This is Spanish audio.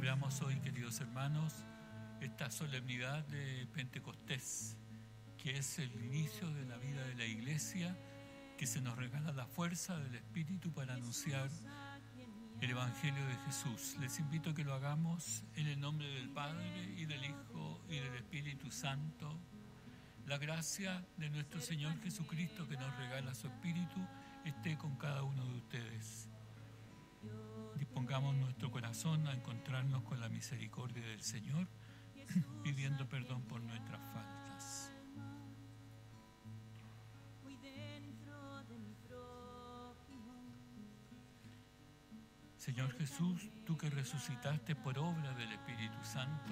Celebramos hoy, queridos hermanos, esta solemnidad de Pentecostés, que es el inicio de la vida de la Iglesia, que se nos regala la fuerza del Espíritu para anunciar el Evangelio de Jesús. Les invito a que lo hagamos en el nombre del Padre, y del Hijo, y del Espíritu Santo. La gracia de nuestro Señor Jesucristo, que nos regala su Espíritu, esté con cada uno de ustedes. Dispongamos nuestro corazón a encontrarnos con la misericordia del Señor, pidiendo perdón por nuestras faltas. Señor Jesús, tú que resucitaste por obra del Espíritu Santo,